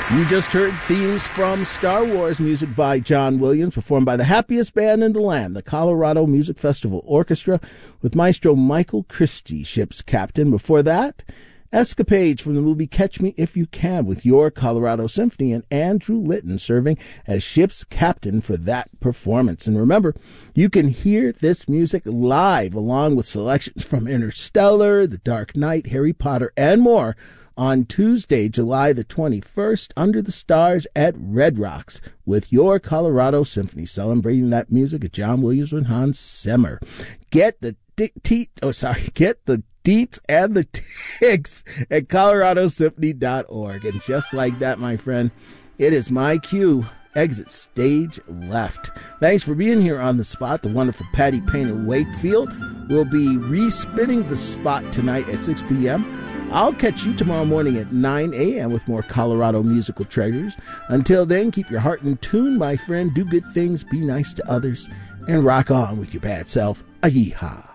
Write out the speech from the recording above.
You just heard themes from Star Wars, music by John Williams, performed by the happiest band in the land, the Colorado Music Festival Orchestra, with Maestro Michael Christie, ship's captain. Before that, Escapades from the movie Catch Me If You Can, with Your Colorado Symphony, and Andrew Litton serving as ship's captain for that performance. And remember, you can hear this music live, along with selections from Interstellar, The Dark Knight, Harry Potter, and more, on Tuesday, July the 21st, under the stars at Red Rocks with Your Colorado Symphony, celebrating that music of John Williams and Hans Zimmer. Get the deets and the ticks at coloradosymphony.org. And just like that, my friend, it is my cue. Exit stage left. Thanks for being here on the spot. The wonderful Patty Payne of Wakefield will be re-spinning the spot tonight at 6 p.m. I'll catch you tomorrow morning at 9 a.m. with more Colorado musical treasures. Until then, keep your heart in tune, my friend. Do good things, be nice to others, and rock on with your bad self. A-yee-haw.